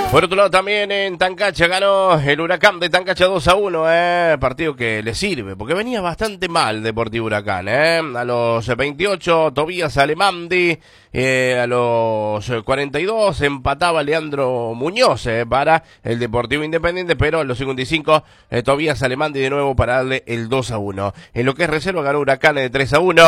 Por otro lado, también en Tancacha ganó el Huracán de Tancacha 2-1, partido que le sirve, porque venía bastante mal Deportivo Huracán, A los 28, Tobías Alemandi, a los 42 empataba Leandro Muñoz para el Deportivo Independiente, pero a los 55 Tobías Alemandi de nuevo para darle el 2-1. En lo que es reserva ganó Huracán de 3-1.